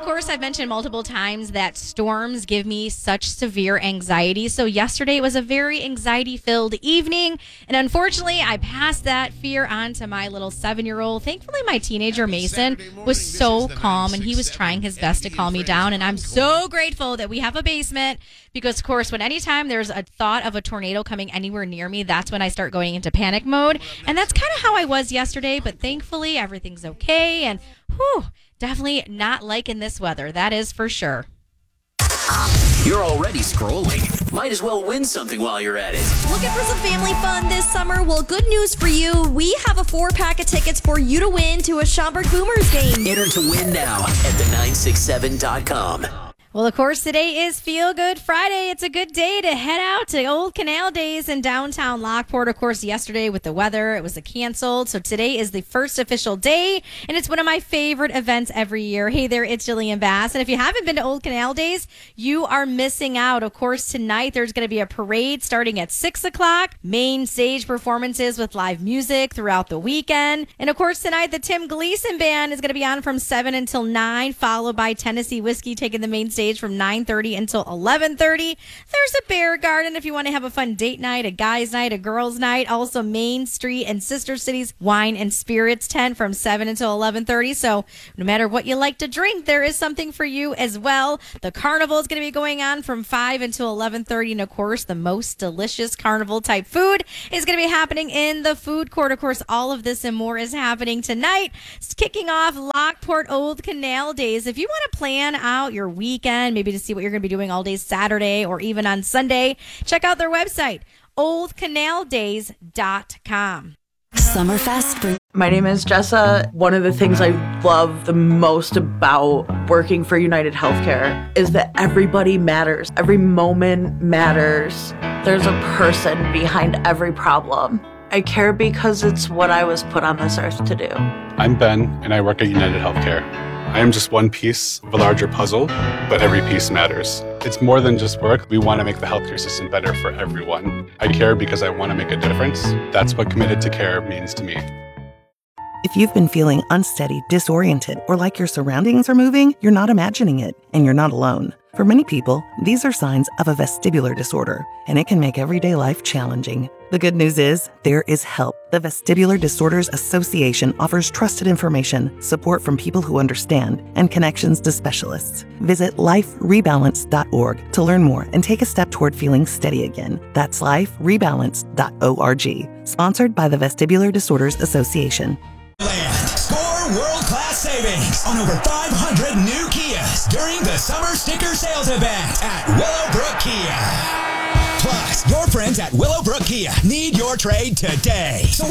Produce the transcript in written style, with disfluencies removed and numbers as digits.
of course, I've mentioned multiple times that storms give me such severe anxiety. So yesterday was a very anxiety-filled evening. And unfortunately, I passed that fear on to my little 7-year-old. Thankfully, my teenager, Mason, was so calm, and he was trying his best to calm me down. And I'm so grateful that we have a basement because, of course, when anytime there's a thought of a tornado coming anywhere near me, that's when I start going into panic mode. And that's kind of how I was yesterday. But thankfully, everything's okay. And whew, definitely not liking this weather. That is for sure. You're already scrolling. Might as well win something while you're at it. Looking for some family fun this summer? Well, good news for you. We have a 4-pack of tickets for you to win to a Schaumburg Boomers game. Enter to win now at the967.com. Well, of course, today is Feel Good Friday. It's a good day to head out to Old Canal Days in downtown Lockport. Of course, yesterday with the weather, it was canceled. So today is the first official day, and it's one of my favorite events every year. Hey there, it's Jillian Bass. And if you haven't been to Old Canal Days, you are missing out. Of course, tonight there's going to be a parade starting at 6 o'clock, main stage performances with live music throughout the weekend. And of course, tonight the Tim Gleason Band is going to be on from 7 until 9, followed by Tennessee Whiskey taking the main stage from 9:30 until 11:30. There's a bear garden if you want to have a fun date night, a guys night, a girls night. Also Main Street and Sister Cities Wine and Spirits tent from 7 until 11:30. So no matter what you like to drink, there is something for you as well. The carnival is going to be going on from 5 until 11:30. And of course, the most delicious carnival type food is going to be happening in the food court. Of course, all of this and more is happening tonight. It's kicking off Lockport Old Canal Days. If you want to plan out your weekend, maybe to see what you're going to be doing all day Saturday or even on Sunday, check out their website, oldcanaldays.com. Summerfest Spring. My name is Jessa. One of the things I love the most about working for United Healthcare is that everybody matters. Every moment matters. There's a person behind every problem. I care because it's what I was put on this earth to do. I'm Ben, and I work at United Healthcare. I am just one piece of a larger puzzle, but every piece matters. It's more than just work. We want to make the healthcare system better for everyone. I care because I want to make a difference. That's what committed to care means to me. If you've been feeling unsteady, disoriented, or like your surroundings are moving, you're not imagining it, and you're not alone. For many people, these are signs of a vestibular disorder, and it can make everyday life challenging. The good news is, there is help. The Vestibular Disorders Association offers trusted information, support from people who understand, and connections to specialists. Visit liferebalance.org to learn more and take a step toward feeling steady again. That's liferebalance.org. Sponsored by the Vestibular Disorders Association. Score world-class savings on over 500 new Kias during the summer sticker sales event at Willowbrook Kia. Plus, your friends at Willowbrook Kia need your trade today. So